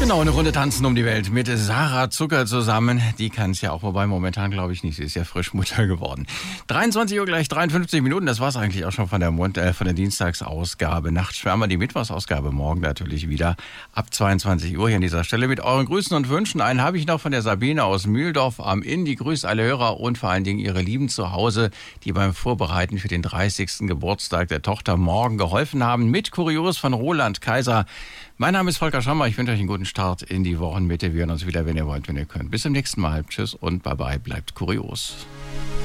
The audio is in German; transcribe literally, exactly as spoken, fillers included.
Genau, eine Runde tanzen um die Welt mit Sarah Zucker zusammen. Die kann es ja auch, wobei momentan glaube ich nicht, sie ist ja frisch Mutter geworden. dreiundzwanzig Uhr gleich dreiundfünfzig Minuten, das war es eigentlich auch schon von der, Mond, äh, von der Dienstagsausgabe. Nachtschwärmer, die Mittwochsausgabe morgen natürlich wieder ab zweiundzwanzig Uhr hier an dieser Stelle mit euren Grüßen und Wünschen. Einen habe ich noch von der Sabine aus Mühldorf am Inn. Die grüßt alle Hörer und vor allen Dingen ihre Lieben zu Hause, die beim Vorbereiten für den dreißigsten Geburtstag der Tochter morgen geholfen haben. Mit Kurios von Roland Kaiser. Mein Name ist Volker Schammer. Ich wünsche euch einen guten Start in die Wochenmitte. Wir hören uns wieder, wenn ihr wollt, wenn ihr könnt. Bis zum nächsten Mal. Tschüss und bye bye. Bleibt kurios.